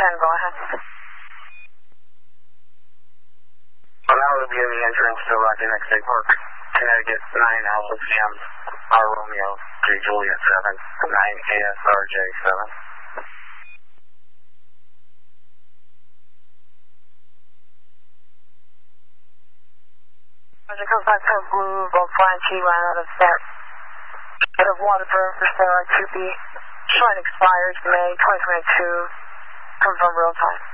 go ahead. Well, now we'll be in the entrance to Rocky Neck State Park, Connecticut, 9 Alpha CM, R Romeo, 3 Juliet 7, 9 ASRJ 7. Roger, comes back to blue, both flying T-line out of start. Out of Waterford for Starlight 2B. Showing expires May 2022. Confirm real time.